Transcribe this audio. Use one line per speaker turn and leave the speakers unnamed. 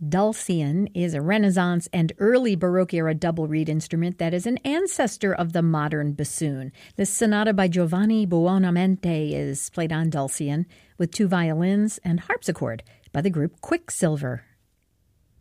Dulcian is a Renaissance and early Baroque-era double reed instrument that is an ancestor of the modern bassoon. This sonata by Giovanni Buonamente is played on Dulcian with 2 violins and harpsichord by the group Quicksilver.